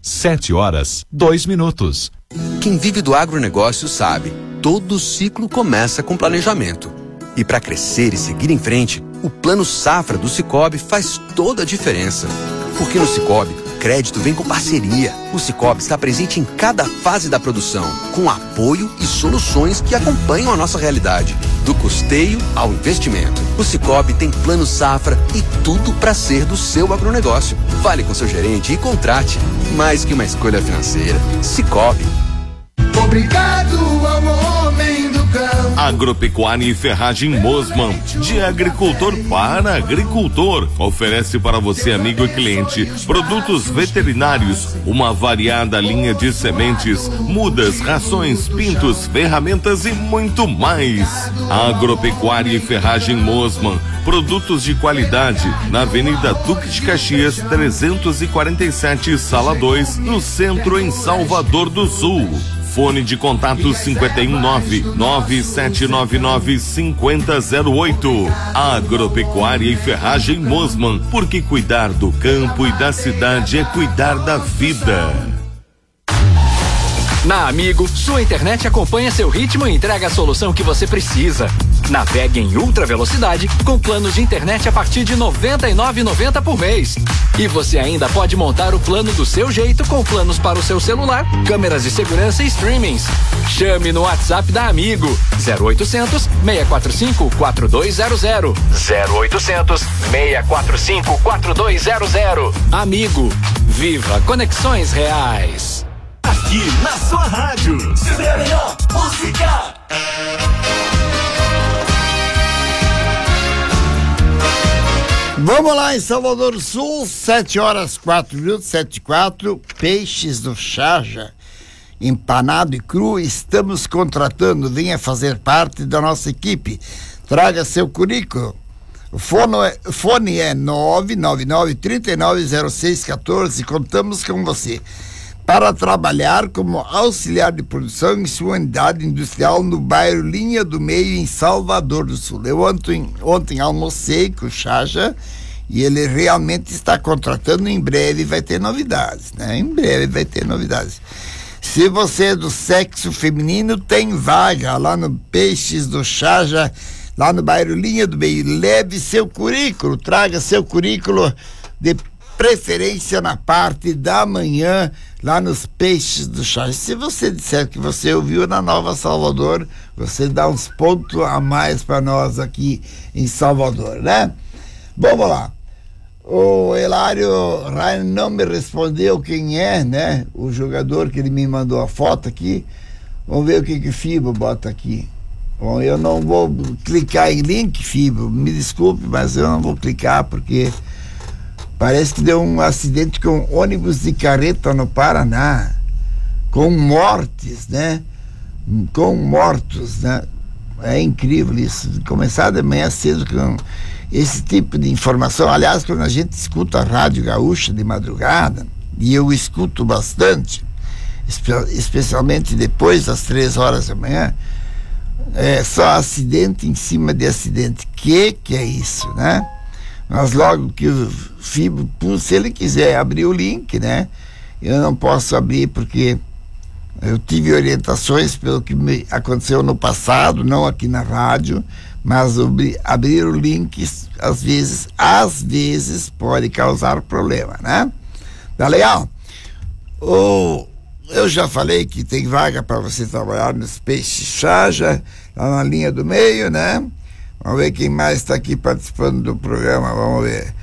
7h02. Quem vive do agronegócio sabe, todo ciclo começa com planejamento. E para crescer e seguir em frente, o Plano Safra do Sicoob faz toda a diferença. Porque no Sicoob, crédito vem com parceria. O Sicoob está presente em cada fase da produção, com apoio e soluções que acompanham a nossa realidade. Do custeio ao investimento. O Sicoob tem Plano Safra e tudo para ser do seu agronegócio. Fale com seu gerente e contrate. Mais que uma escolha financeira. Sicoob. Obrigado ao homem do campo. Agropecuária e Ferragem Mosman, de agricultor para agricultor. Oferece para você, amigo e cliente, produtos veterinários, uma variada linha de sementes, mudas, rações, pintos, ferramentas e muito mais. Agropecuária e Ferragem Mosman, produtos de qualidade, na Avenida Duque de Caxias 347, Sala 2, no centro, em Salvador do Sul. Fone de contato 519-9799-5008. Agropecuária e Ferragem Mosman, porque cuidar do campo e da cidade é cuidar da vida. Na Amigo, sua internet acompanha seu ritmo e entrega a solução que você precisa. Navegue em ultra velocidade com planos de internet a partir de R$ 99,90 por mês. E você ainda pode montar o plano do seu jeito com planos para o seu celular, câmeras de segurança e streamings. Chame no WhatsApp da Amigo 0800 645 4200. 0800 645 4200. Amigo, viva conexões reais. Aqui na sua rádio, melhor música. Vamos lá em Salvador do Sul, 7h04, 7h04, peixes do Charja, empanado e cru, estamos contratando, venha fazer parte da nossa equipe, traga seu currículo. O fone é 999-390614, contamos com você. Para trabalhar como auxiliar de produção em sua unidade industrial no bairro Linha do Meio, em Salvador do Sul. Eu ontem almocei com o Chaja e ele realmente está contratando. Em breve vai ter novidades, né? Em breve vai ter novidades. Se você é do sexo feminino, tem vaga lá no Peixes do Chaja, lá no bairro Linha do Meio. Leve seu currículo, traga seu currículo de preferência na parte da manhã, lá nos Peixes do Charja. Se você disser que você ouviu na Nova Salvador, você dá uns pontos a mais para nós aqui em Salvador, né? Vamos lá. O Hilário Ryan não me respondeu quem é, né? O jogador que ele me mandou a foto aqui. Vamos ver o que o Fibo bota aqui. Bom, eu não vou clicar em link, Fibo. Me desculpe, mas eu não vou clicar porque parece que deu um acidente com ônibus de carreta no Paraná, com mortes, né? Com mortos, né? É incrível isso. Começar de manhã cedo com esse tipo de informação. Aliás, quando a gente escuta a Rádio Gaúcha de madrugada, e eu escuto bastante, especialmente depois das 3 horas da manhã, é só acidente em cima de acidente. Que é isso, né? Mas logo que o Fibo, se ele quiser abrir o link, né? Eu não posso abrir porque eu tive orientações pelo que me aconteceu no passado, não aqui na rádio, mas abrir o link às vezes pode causar problema, né? Tá legal? Eu já falei que tem vaga para você trabalhar nos Peixes Charja, lá na Linha do Meio, né? Vamos ver quem mais está aqui participando do programa. Vamos ver.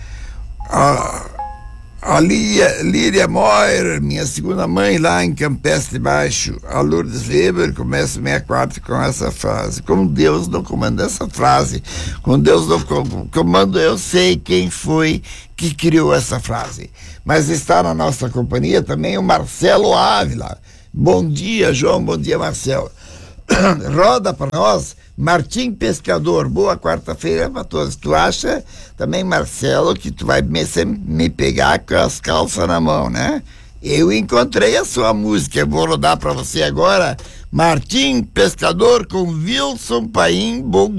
A Líria Moir, minha segunda mãe, lá em Campestre Baixo. A Lourdes Weber começa 64 com essa frase: com Deus no comando. Essa frase, com Deus no comando, eu sei quem foi que criou essa frase. Mas está na nossa companhia também o Marcelo Ávila. Bom dia, João. Bom dia, Marcelo. Roda para nós Martim Pescador. Boa quarta-feira para todos. Tu acha também, Marcelo, que tu vai me pegar com as calças na mão, né? Eu encontrei a sua música. Eu vou rodar para você agora. Martim Pescador com Wilson Paim. Bom